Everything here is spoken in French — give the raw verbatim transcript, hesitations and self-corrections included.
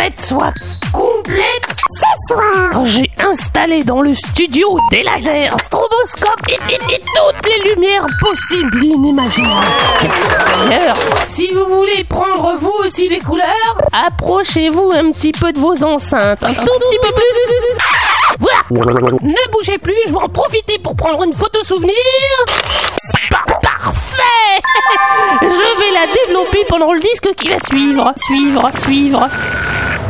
recette soit complète, Ce soir, j'ai installé dans le studio des lasers, un stroboscope et, et, et toutes les lumières possibles et inimaginables. Tiens, d'ailleurs, si vous voulez prendre vous aussi des couleurs, approchez-vous un petit peu de vos enceintes, un tout petit peu plus. Voilà. Ne bougez plus, je vais en profiter pour prendre une photo souvenir. Par- Parfait. Je vais la développer pendant le disque qui va suivre, suivre, suivre.